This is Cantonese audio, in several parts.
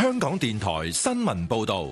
香港電台新聞報道。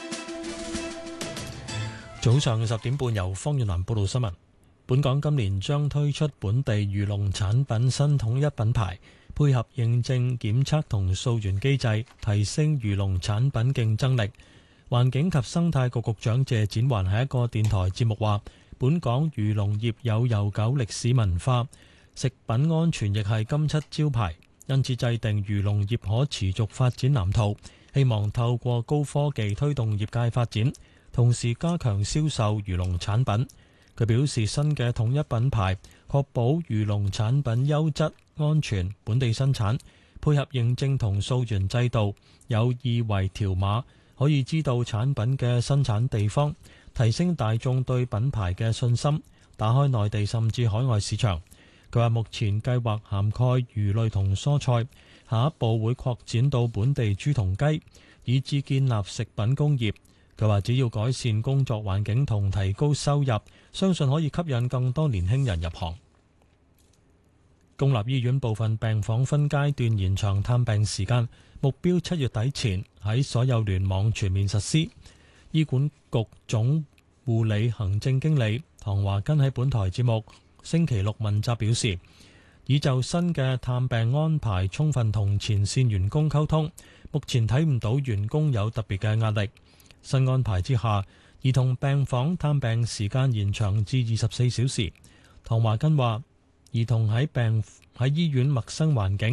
早上10點半，由方遠南報道新聞。本港今年將推出本地漁農產品新統一品牌，配合認證、檢測同溯源機制，提升漁農產品競爭力。環境及生態局局長謝展寰喺一個電台節目話，本港漁農業有悠久歷史文化，食品安全亦係金漆招牌，因此制定漁農業可持續發展藍圖，希望透過高科技推動業界發展，同時加強銷售漁農產品。佢表示，新嘅統一品牌確保漁農產品優質、安全、本地生產，配合認證同溯源制度，有二維條碼，可以知道產品嘅生產地方，提升大眾對品牌嘅信心，打開內地甚至海外市場。佢話目前計劃涵蓋魚類同蔬菜，下一步會擴展到本地豬同雞，以至建立食品工業。佢話只要改善工作環境同提高收入，相信可以吸引更多年輕人入行。公立醫院部分病房分階段延長探病時間，目標7月底前喺所有聯網全面實施。醫管局總護理行政經理唐華根喺本台節目星期六問責表示，已就新嘅探病安排充分同前線員工溝通，目前睇唔到員工有特別嘅壓力。新安排之下，兒童病房探病時間延長至24小時。唐華根話，兒童喺醫院陌生環境，